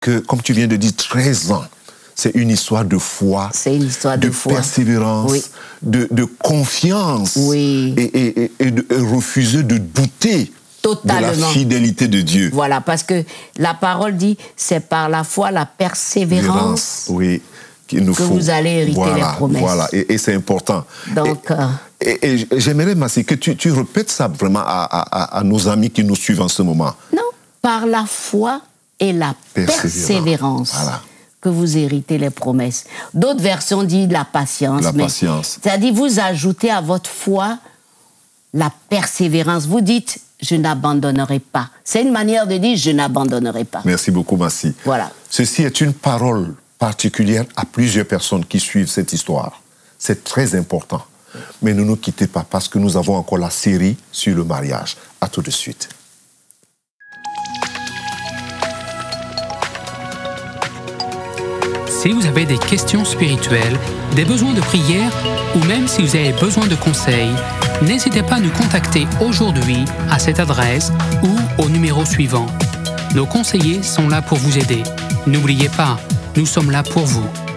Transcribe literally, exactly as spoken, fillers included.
que, comme tu viens de dire, treize ans, c'est une histoire de foi, c'est une histoire de, de foi. persévérance, oui. de, de confiance, oui. et, et, et, et de et refuser de douter Totalement. de la fidélité de Dieu. Voilà, parce que la parole dit, c'est par la foi, la persévérance, oui, qu'il nous que faut. vous allez hériter voilà, les promesses. Voilà, et, et c'est important. Donc, et, euh... et, et j'aimerais, Massi, que tu, tu répètes ça vraiment à, à, à nos amis qui nous suivent en ce moment. Non, par la foi et la persévérance, persévérance voilà. que vous héritez les promesses. D'autres versions disent la patience. La mais patience. C'est-à-dire, vous ajoutez à votre foi la persévérance. Vous dites, je n'abandonnerai pas. C'est une manière de dire, je n'abandonnerai pas. Merci beaucoup, Massi. Voilà. Ceci est une parole particulière à plusieurs personnes qui suivent cette histoire. C'est très important. Mais ne nous quittez pas parce que nous avons encore la série sur le mariage. À tout de suite. Si vous avez des questions spirituelles, des besoins de prière ou même si vous avez besoin de conseils, n'hésitez pas à nous contacter aujourd'hui à cette adresse ou au numéro suivant. Nos conseillers sont là pour vous aider. N'oubliez pas, nous sommes là pour vous.